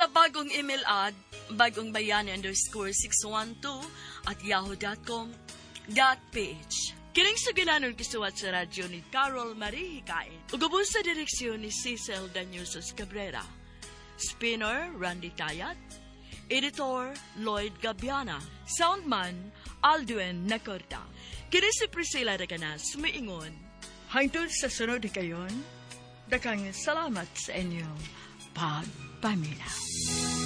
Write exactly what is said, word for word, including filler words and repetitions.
sa bagong email ad, bagongbayani underscore six one two at yahoo dot com dot ph. Kining sugilanon kisuwat sa radyo ni Carol Marie Hikain. Ugubon sa direksyon ni Cecil Daniusos Cabrera. Spinner, Randy Tayat. Editor, Lloyd Gabiana. Soundman, Aldwin Nacorta. Kini si Priscilla Reganas, sumiingon. Hangtod sa sunod kayon, dakang salamat sa inyong pagpamilya.